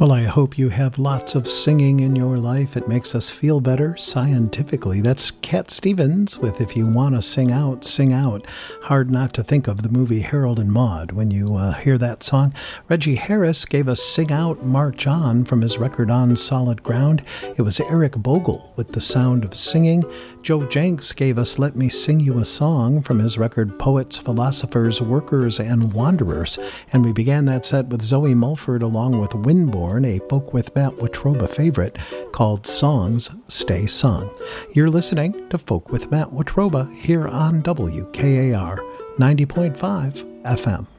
Well, I hope you have lots of singing in your life. It makes us feel better scientifically. That's Cat Stevens with If You Want to Sing Out, Sing Out. Hard not to think of the movie Harold and Maude when you hear that song. Reggie Harris gave us Sing Out, March On from his record On Solid Ground. It was Eric Bogle with The Sound of Singing. Joe Jenks gave us Let Me Sing You a Song from his record Poets, Philosophers, Workers, and Wanderers. And we began that set with Zoe Mulford along with Winborn, a Folk with Matt Watroba favorite called Songs Stay Sung. You're listening to Folk with Matt Watroba here on WKAR 90.5 FM.